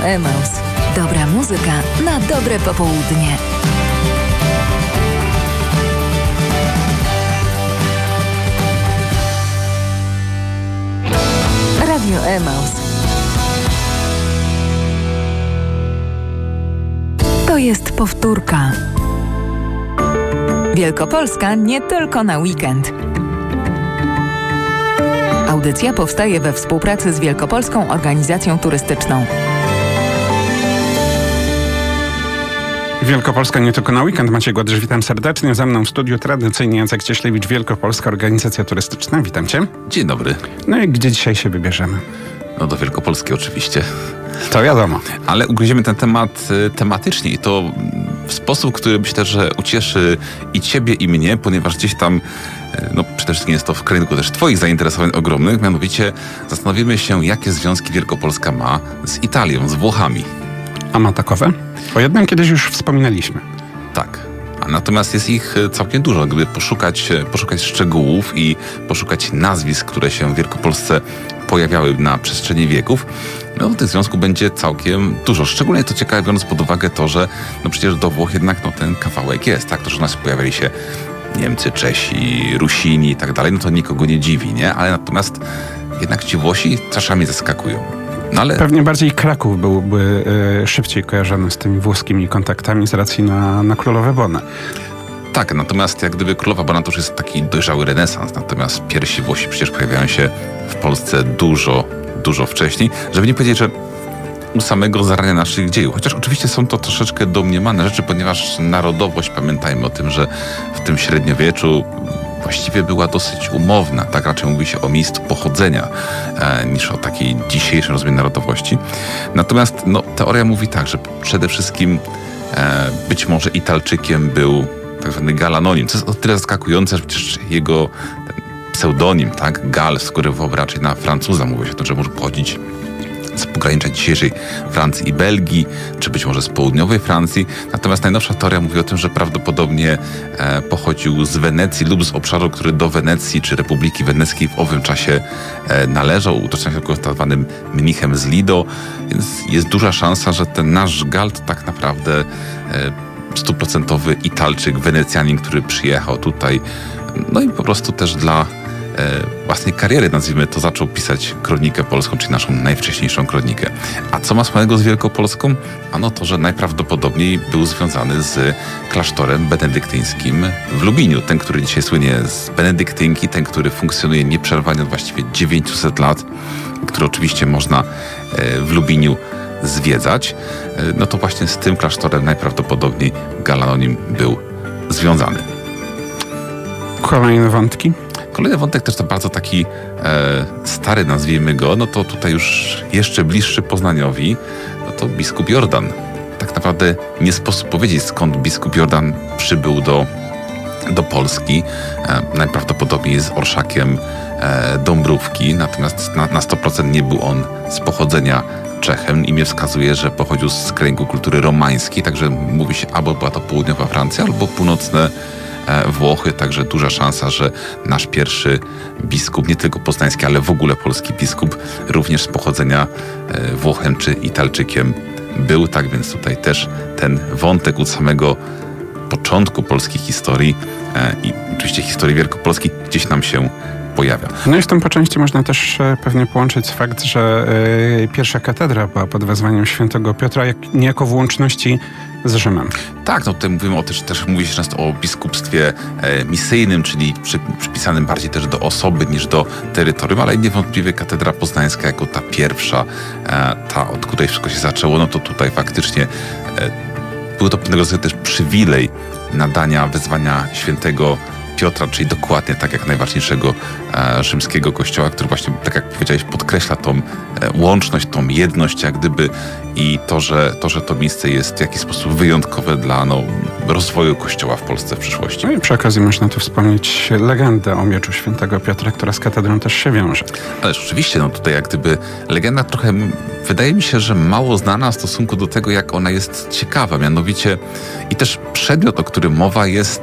Emaus. Dobra muzyka na dobre popołudnie. Radio Emaus. To jest powtórka. Wielkopolska nie tylko na weekend. Audycja powstaje we współpracy z Wielkopolską Organizacją Turystyczną. Wielkopolska nie tylko na weekend. Maciej Godrz, witam serdecznie. Ze mną w studiu tradycyjnie Jacek Cieślewicz, Wielkopolska Organizacja Turystyczna. Witam cię. Dzień dobry. No i gdzie dzisiaj się wybierzemy? No do Wielkopolski oczywiście. To wiadomo. Ale ugryziemy ten temat tematycznie i to w sposób, który myślę, że ucieszy i ciebie, i mnie, ponieważ gdzieś tam, no przede wszystkim jest to w kręgu też twoich zainteresowań ogromnych, mianowicie zastanowimy się, jakie związki Wielkopolska ma z Italią, z Włochami. A ma takowe? O jednym kiedyś już wspominaliśmy. Tak. A natomiast jest ich całkiem dużo. Gdyby poszukać szczegółów i poszukać nazwisk, które się w Wielkopolsce pojawiały na przestrzeni wieków, no tych związków będzie całkiem dużo. Szczególnie to ciekawe, biorąc pod uwagę to, że no przecież do Włoch jednak no ten kawałek jest, tak? To, że u nas pojawiali się Niemcy, Czesi, Rusini i tak dalej, no to nikogo nie dziwi, nie? Ale natomiast jednak ci Włosi czasami zaskakują. No ale... Pewnie bardziej Kraków byłby szybciej kojarzony z tymi włoskimi kontaktami z racji na Królowe Bonę. Tak, natomiast jak gdyby Królowa Bona to już jest taki dojrzały renesans, natomiast pierwsi Włosi przecież pojawiają się w Polsce dużo wcześniej, żeby nie powiedzieć, że u samego zarania naszych dziejów. Chociaż oczywiście są to troszeczkę domniemane rzeczy, ponieważ narodowość, pamiętajmy o tym, że w tym średniowieczu właściwie była dosyć umowna, tak raczej mówi się o miejscu pochodzenia niż o takiej dzisiejszej rozumieniu narodowości. Natomiast no, teoria mówi tak, że przede wszystkim być może Italczykiem był tak zwany Galanonim, co jest o tyle zaskakujące, że przecież jego pseudonim, tak, Gal, z którego raczej na Francuza mówi się to, że może pochodzić z pogranicza dzisiejszej Francji i Belgii, czy być może z południowej Francji. Natomiast najnowsza teoria mówi o tym, że prawdopodobnie pochodził z Wenecji lub z obszaru, który do Wenecji czy Republiki Weneckiej w owym czasie należał. Utożsamia się go z tak zwanym mnichem z Lido, więc jest duża szansa, że ten nasz Gal to tak naprawdę 100% Italczyk, Wenecjanin, który przyjechał tutaj, no i po prostu też dla własnej kariery, nazwijmy to, zaczął pisać kronikę polską, czyli naszą najwcześniejszą kronikę. A co ma wspólnego z Wielkopolską? Ano to, że najprawdopodobniej był związany z klasztorem benedyktyńskim w Lubiniu. Ten, który dzisiaj słynie z benedyktynki, ten, który funkcjonuje nieprzerwanie od właściwie 900 lat, który oczywiście można w Lubiniu zwiedzać, no to właśnie z tym klasztorem najprawdopodobniej Galanonim był związany. Kolejne wątki? Kolejny wątek też to bardzo taki stary, nazwijmy go, no to tutaj już jeszcze bliższy Poznaniowi, no to biskup Jordan. Tak naprawdę nie sposób powiedzieć, skąd biskup Jordan przybył do Polski. Najprawdopodobniej z orszakiem Dąbrówki, natomiast na 100% nie był on z pochodzenia Czechem. Imię wskazuje, że pochodził z kręgu kultury romańskiej, także mówi się albo była to południowa Francja, albo północne Włochy, także duża szansa, że nasz pierwszy biskup, nie tylko poznański, ale w ogóle polski biskup, również z pochodzenia Włochem czy Italczykiem był, tak więc tutaj też ten wątek od samego początku polskiej historii i oczywiście historii wielkopolskiej gdzieś nam się pojawia. No i w tym po części można też pewnie połączyć fakt, że pierwsza katedra była pod wezwaniem świętego Piotra niejako w łączności z Rzymem. Tak, no tutaj mówimy też mówi się często o biskupstwie misyjnym, czyli przypisanym bardziej też do osoby niż do terytorium, ale niewątpliwie katedra poznańska jako ta pierwsza, ta od której wszystko się zaczęło, no to tutaj faktycznie był to pewnego rodzaju też przywilej nadania wezwania świętego Piotra, czyli dokładnie tak jak najważniejszego rzymskiego kościoła, który właśnie, tak jak powiedziałeś, podkreśla tą łączność, tą jedność, jak gdyby i to, że to miejsce jest w jakiś sposób wyjątkowe dla rozwoju kościoła w Polsce w przyszłości. No i przy okazji można tu wspomnieć legendę o mieczu świętego Piotra, która z katedrą też się wiąże. Ależ oczywiście, no tutaj jak gdyby legenda trochę, wydaje mi się, że mało znana w stosunku do tego, jak ona jest ciekawa, mianowicie i też przedmiot, o którym mowa jest